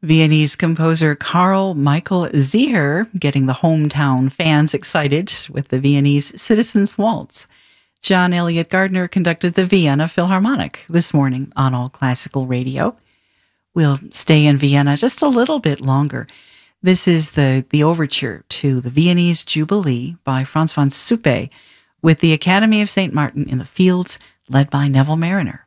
Viennese composer Carl Michael Ziher getting the hometown fans excited with the Viennese Citizens Waltz. John Elliott Gardner conducted the Vienna Philharmonic this morning on All Classical Radio. We'll stay in Vienna just a little bit longer. This is the overture to the Viennese Jubilee by Franz von Suppe with the Academy of St. Martin in the Fields, led by Neville Mariner.